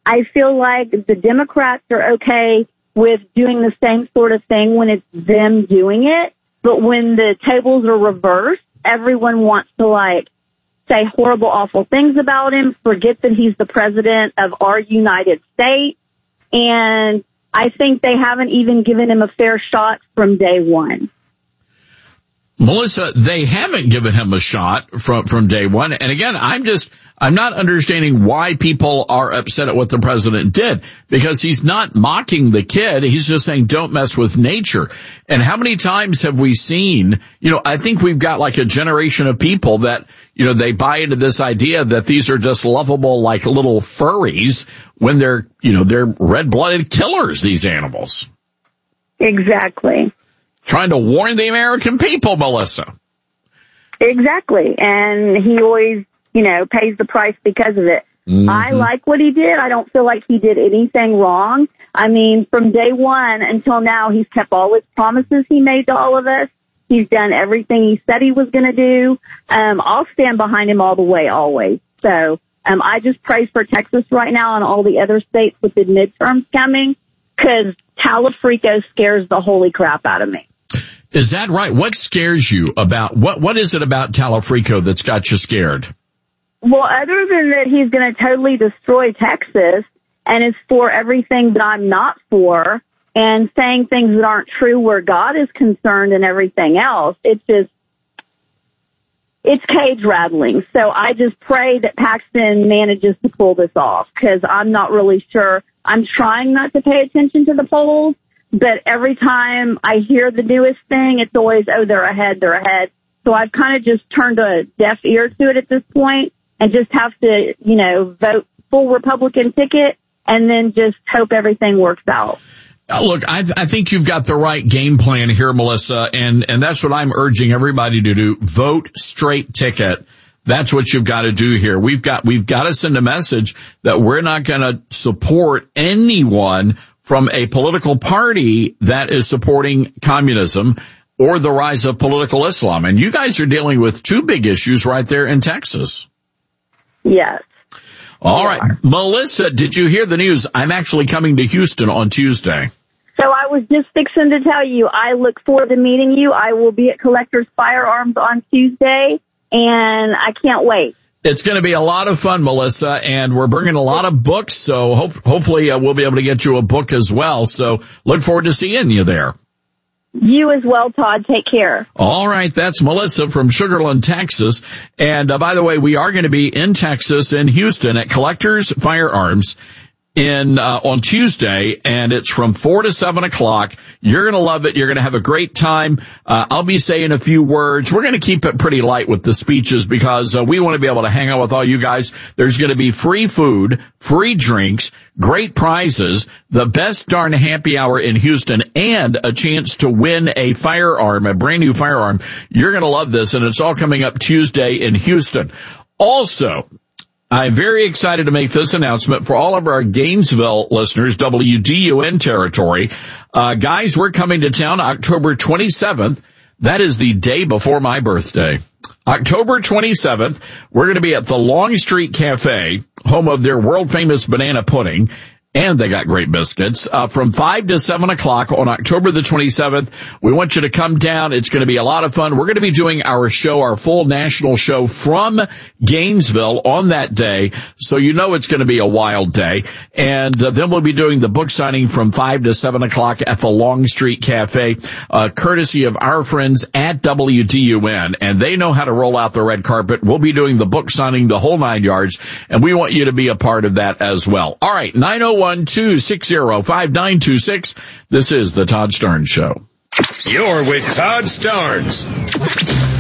I feel like the Democrats are okay with doing the same sort of thing when it's them doing it. But when the tables are reversed, everyone wants to, like, say horrible, awful things about him, forget that he's the president of our United States. And I think they haven't even given him a fair shot from day one. Melissa, they haven't given him a shot from day one. And again, I'm not understanding why people are upset at what the president did, because he's not mocking the kid. He's just saying, don't mess with nature. And how many times have we seen, I think we've got like a generation of people that, they buy into this idea that these are just lovable, like little furries when they're red-blooded killers, these animals. Exactly. Trying to warn the American people, Melissa. Exactly. And he always, pays the price because of it. Mm-hmm. I like what he did. I don't feel like he did anything wrong. I mean, from day one until now, he's kept all his promises he made to all of us. He's done everything he said he was going to do. I'll stand behind him all the way, always. So I just pray for Texas right now and all the other states with the midterms coming, because Talafrico scares the holy crap out of me. Is that right? What scares you about, what is it about Talafrico that's got you scared? Well, other than that he's going to totally destroy Texas and is for everything that I'm not for and saying things that aren't true where God is concerned and everything else, it's cage rattling. So I just pray that Paxton manages to pull this off, because I'm not really sure. I'm trying not to pay attention to the polls, but every time I hear the newest thing, it's always, they're ahead. So I've kind of just turned a deaf ear to it at this point and just have to, vote full Republican ticket and then just hope everything works out. Look, I think you've got the right game plan here, Melissa, and that's what I'm urging everybody to do. Vote straight ticket. That's what you've got to do here. We've got to send a message that we're not going to support anyone from a political party that is supporting communism or the rise of political Islam. And you guys are dealing with two big issues right there in Texas. Yes. All right. Melissa, did you hear the news? I'm actually coming to Houston on Tuesday. So I was just fixing to tell you, I look forward to meeting you. I will be at Collector's Firearms on Tuesday, and I can't wait. It's going to be a lot of fun, Melissa, and we're bringing a lot of books, so hopefully we'll be able to get you a book as well. So look forward to seeing you there. You as well, Todd. Take care. All right. That's Melissa from Sugar Land, Texas. And by the way, we are going to be in Texas, in Houston, at Collector's Firearms on Tuesday, and it's from 4 to 7 o'clock. You're going to love it. You're going to have a great time. I'll be saying a few words. We're going to keep it pretty light with the speeches because we want to be able to hang out with all you guys. There's going to be free food, free drinks, great prizes, the best darn happy hour in Houston, and a chance to win a firearm, a brand new firearm. You're going to love this, and it's all coming up Tuesday in Houston. Also, I'm very excited to make this announcement for all of our Gainesville listeners, WDUN territory. Guys, we're coming to town October 27th. That is the day before my birthday. October 27th, we're going to be at the Long Street Cafe, home of their world-famous banana pudding. And they got great biscuits, from 5 to 7 o'clock on October the 27th. We want you to come down. It's going to be a lot of fun. We're going to be doing our show, our full national show from Gainesville on that day. So it's going to be a wild day. And then we'll be doing the book signing from 5 to 7 o'clock at the Long Street Cafe, courtesy of our friends at WDUN. And they know how to roll out the red carpet. We'll be doing the book signing, the whole 9 yards. And we want you to be a part of that as well. All right, 901-260-5926. This is the Todd Starnes Show. You're with Todd Starnes.